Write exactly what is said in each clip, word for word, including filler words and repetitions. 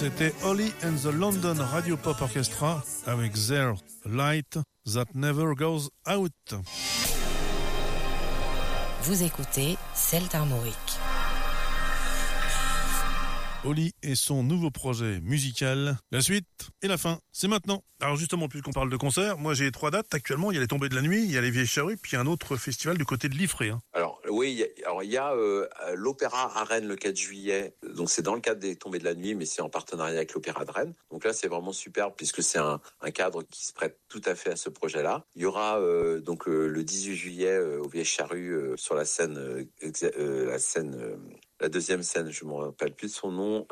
C'était Holly and the London Radio Pop Orchestra avec Their Light That Never Goes Out. Vous écoutez Celt Armorique. Holly et son nouveau projet musical. La suite et la fin, c'est maintenant. Alors justement, puisqu'on parle de concert, moi j'ai trois dates actuellement. Il y a les Tombées de la Nuit, il y a les Vieilles Charrues, puis il y a un autre festival du côté de Liffré. Hein. Alors oui, il y a, alors, il y a euh, l'Opéra à Rennes le quatre juillet. Donc c'est dans le cadre des Tombées de la Nuit, mais c'est en partenariat avec l'Opéra de Rennes. Donc là c'est vraiment superbe puisque c'est un, un cadre qui se prête tout à fait à ce projet-là. Il y aura euh, donc euh, le dix-huit juillet euh, aux Vieilles Charrues euh, sur la scène, euh, exa- euh, la scène. Euh, La deuxième scène, je ne me rappelle plus de son nom.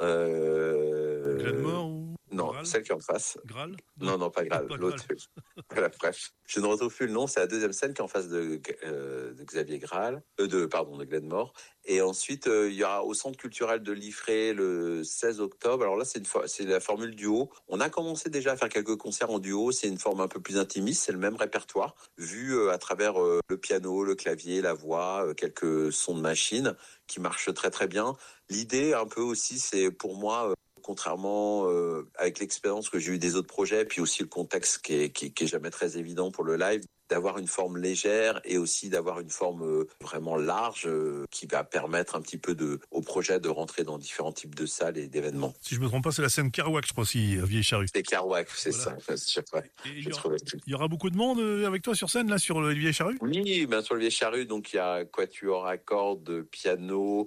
Euh... Glenmore ou Non, Graal celle qui est en face. Graal Non, non, pas Graal. Pas L'autre. Voilà, bref. Je ne retrouve plus le nom. C'est la deuxième scène qui est en face de, euh, de Xavier Graal. Euh, de, pardon, de Glenmore. Et ensuite, euh, il y aura au Centre culturel de Liffré le seize octobre. Alors là, c'est, une fo- c'est la formule duo. On a commencé déjà à faire quelques concerts en duo. C'est une forme un peu plus intimiste. C'est le même répertoire, vu euh, à travers euh, le piano, le clavier, la voix, euh, quelques sons de machine qui marchent très très bien. L'idée, un peu aussi, c'est pour moi... Euh, Contrairement euh, avec l'expérience que j'ai eue des autres projets, puis aussi le contexte qui est, qui, est, qui est jamais très évident pour le live, d'avoir une forme légère et aussi d'avoir une forme euh, vraiment large euh, qui va permettre un petit peu de, au projet de rentrer dans différents types de salles et d'événements. Si je me trompe pas, c'est la scène Kerouac, je crois, si Vieille Charrue. C'est Kerouac, c'est Voilà. ça. Je, ouais, Il je y, aura, trouvais... il y aura beaucoup de monde avec toi sur scène, là, sur le Vieille Charrue? Oui, bien sûr, le Vieille Charrue, donc il y a quatuor à cordes, piano,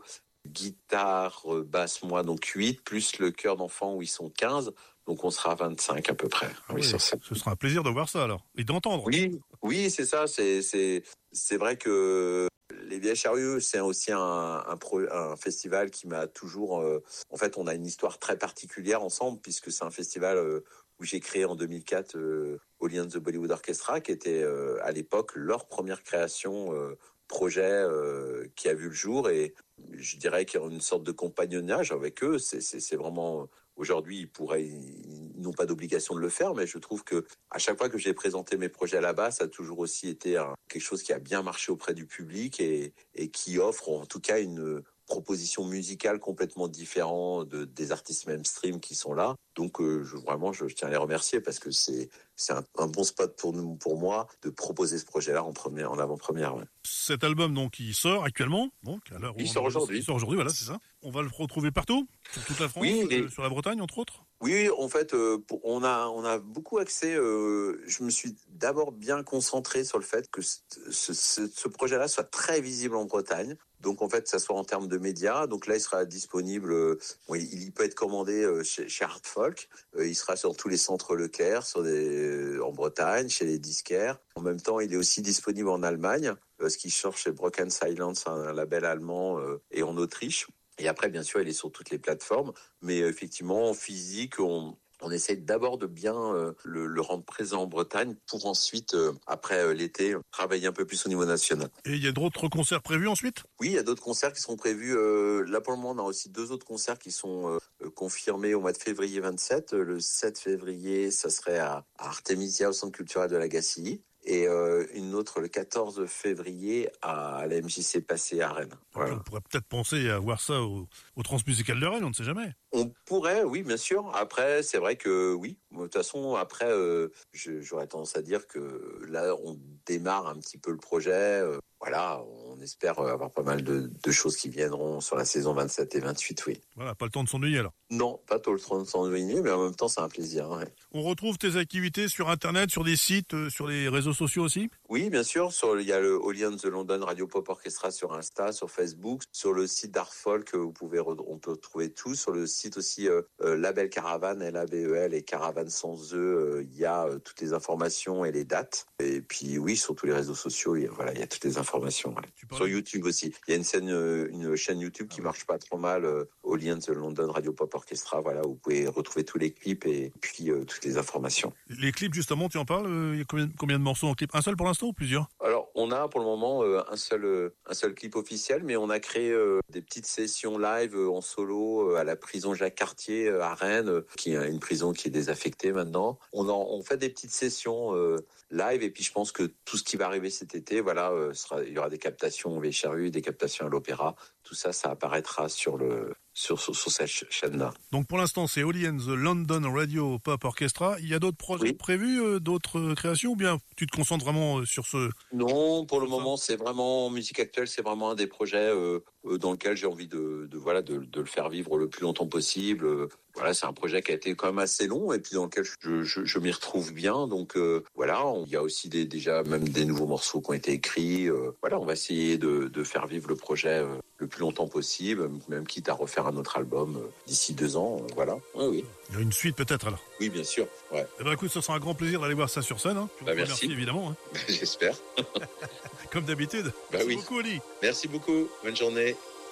guitare, basse, moi, donc huit, plus le chœur d'enfants où ils sont quinze, donc on sera vingt-cinq à peu près. Ah oui, oui, sur scène. Ce sera un plaisir de voir ça alors, et d'entendre. Oui, oui, c'est ça, c'est, c'est, c'est vrai que les Vieilles Charrues, c'est aussi un, un, pro, un festival qui m'a toujours... Euh, en fait, on a une histoire très particulière ensemble, puisque c'est un festival euh, où j'ai créé en deux mille quatre euh, Holly and the Bollywood Orchestra, qui était euh, à l'époque leur première création euh, projet euh, qui a vu le jour, et je dirais qu'il y a une sorte de compagnonnage avec eux. C'est, c'est, c'est vraiment... Aujourd'hui, ils pourraient, ils n'ont pas d'obligation de le faire, mais je trouve que à chaque fois que j'ai présenté mes projets là-bas, ça a toujours aussi été un, quelque chose qui a bien marché auprès du public et, et qui offre en tout cas une proposition musicale complètement différente de, des artistes mainstream qui sont là. Donc euh, je, vraiment, je, je tiens à les remercier parce que c'est, c'est un, un bon spot pour nous, pour moi, de proposer ce projet-là en première, en avant-première. Ouais. Cet album donc il sort actuellement, donc à l'heure où il on sort aujourd'hui. Il sort aujourd'hui, voilà, c'est ça. On va le retrouver partout, sur toute la France, oui, et... euh, sur la Bretagne entre autres. Oui, en fait, euh, pour, on a on a beaucoup accès. Euh, je me suis d'abord bien concentré sur le fait que ce, ce, ce projet-là soit très visible en Bretagne. Donc en fait, ça soit en termes de médias. Donc là, il sera disponible. Euh, bon, il, il peut être commandé euh, chez, chez Art Folk. Euh, il sera sur tous les centres Leclerc, sur des, euh, en Bretagne, chez les disquaires. En même temps, il est aussi disponible en Allemagne, euh, ce qui sort chez Broken Silence, un, un label allemand, euh, et en Autriche. Et après, bien sûr, il est sur toutes les plateformes. Mais euh, effectivement, en physique, on, on essaie d'abord de bien euh, le, le rendre présent en Bretagne pour ensuite, euh, après euh, l'été, travailler un peu plus au niveau national. Et il y a d'autres concerts prévus ensuite ? Oui, il y a d'autres concerts qui sont prévus. Euh, là, pour le moment, on a aussi deux autres concerts qui sont euh, confirmés au mois de février vingt-sept. Le sept février, ça serait à, à Artemisia, au Centre culturel de la Gacilly. Et euh, une autre le quatorze février à la M J C Passé à Rennes. Voilà. On pourrait peut-être penser à voir ça au, au Transmusical de Rennes, on ne sait jamais. On pourrait, oui, bien sûr. Après, c'est vrai que oui. De toute façon, après, euh, je, j'aurais tendance à dire que là, on démarre un petit peu le projet. Euh, voilà, on espère avoir pas mal de, de choses qui viendront sur la saison vingt-sept et vingt-huit, oui. Voilà, pas le temps de s'ennuyer alors. Non, pas tout le temps de s'ennuyer, mais en même temps, c'est un plaisir. Ouais. On retrouve tes activités sur Internet, sur des sites, euh, sur les réseaux sociaux aussi ? Oui, bien sûr. Sur, il y a le Holly and the London Radio Pop Orchestra sur Insta, sur Facebook, sur le site d'Art Folk, vous pouvez, on peut trouver tout. Sur le site aussi euh, euh, Label Caravane, L A B E L et Caravane sans E, il euh, y a euh, toutes les informations et les dates. Et puis oui, sur tous les réseaux sociaux, il y a, voilà, il y a toutes les informations. Ouais. Sur YouTube aussi, il y a une scène, euh, une chaîne YouTube qui ah, marche pas trop mal, euh, Holly and the London Radio Pop Orchestra. Voilà, vous pouvez retrouver tous les clips et puis euh, toutes les informations. Les clips, justement, tu en parles. Il euh, y a combien, combien de morceaux en clip ? Un seul pour l'instant ou plusieurs ? Alors, on a pour le moment euh, un seul euh, un seul clip officiel, mais on a créé euh, des petites sessions live euh, en solo euh, à la prison Jacques Cartier euh, à Rennes, euh, qui est une prison qui est désaffectée maintenant. On en, on fait des petites sessions euh, live, et puis je pense que tout ce qui va arriver cet été, voilà, euh, sera, il y aura des captations au Vieilles Charrues, des captations à l'Opéra. Tout ça, ça apparaîtra sur le sur, sur, sur cette chaîne-là. Donc pour l'instant, c'est Oli and the London Radio Pop Orchestra. Il y a d'autres projets Oui. prévus, euh, d'autres euh, créations, ou bien tu te concentres vraiment euh, sur ce... Non, pour le Sur ça. moment, c'est vraiment musique actuelle, c'est vraiment un des projets euh, euh, dans lequel j'ai envie de, de voilà de, de le faire vivre le plus longtemps possible. Euh, voilà, c'est un projet qui a été quand même assez long et puis dans lequel je, je, je m'y retrouve bien. Donc euh, voilà, on- il y a aussi des, déjà même des nouveaux morceaux qui ont été écrits. Euh, voilà, on va essayer de, de faire vivre le projet euh, le plus longtemps possible, même quitte à refaire un autre album euh, d'ici deux ans. euh, voilà. Oui, oui, Il y a une suite peut-être alors. oui, bien sûr. Ouais, Eh ben écoute, ce sera un grand plaisir d'aller voir ça sur scène. Hein. Puis on Bah, te merci. remercie, évidemment, hein. j'espère. Comme d'habitude. Bah Merci oui. beaucoup, Oli. Merci beaucoup. Bonne journée.